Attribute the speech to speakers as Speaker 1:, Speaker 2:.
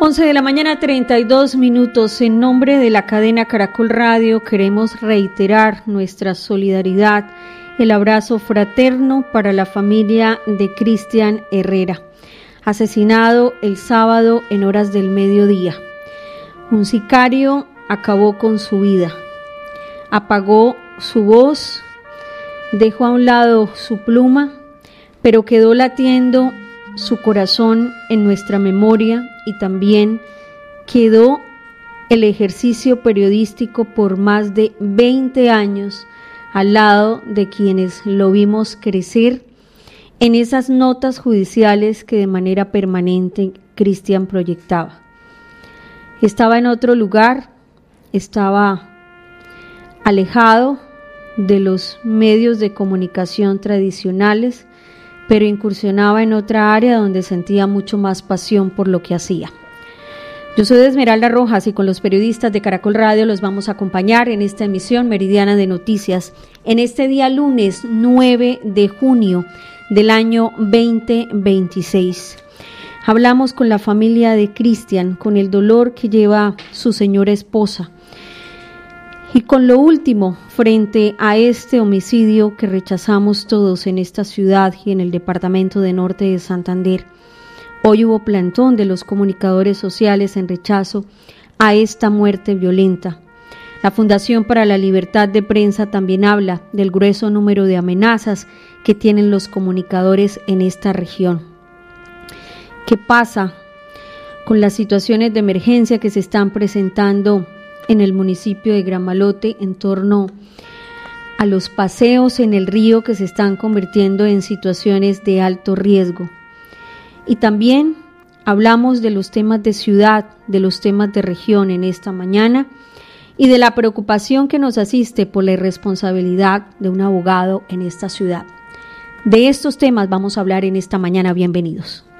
Speaker 1: 11 de la mañana, 32 minutos. En nombre de la cadena Caracol Radio queremos reiterar nuestra solidaridad, el abrazo fraterno para la familia de Cristian Herrera, asesinado el sábado en horas del mediodía. Un sicario acabó con su vida, apagó su voz, dejó a un lado su pluma, pero quedó latiendo su corazón en nuestra memoria, y también quedó el ejercicio periodístico por más de 20 años al lado de quienes lo vimos crecer en esas notas judiciales que de manera permanente Cristian proyectaba. Estaba en otro lugar, estaba alejado de los medios de comunicación tradicionales, pero incursionaba en otra área donde sentía mucho más pasión por lo que hacía. Yo soy Esmeralda Rojas y con los periodistas de Caracol Radio los vamos a acompañar en esta emisión meridiana de noticias en este día lunes 9 de junio del año 2026. Hablamos con la familia de Cristian, con el dolor que lleva su señora esposa y con lo último frente a este homicidio que rechazamos todos en esta ciudad y en el departamento de Norte de Santander. Hoy hubo plantón de los comunicadores sociales en rechazo a esta muerte violenta. La Fundación para la Libertad de Prensa también habla del grueso número de amenazas que tienen los comunicadores en esta región. ¿Qué pasa con las situaciones de emergencia que se están presentando en el municipio de Gramalote en torno a los paseos en el río que se están convirtiendo en situaciones de alto riesgo? Y también hablamos de los temas de ciudad, de los temas de región en esta mañana y de la preocupación que nos asiste por la irresponsabilidad de un abogado en esta ciudad. De estos temas vamos a hablar en esta mañana. Bienvenidos.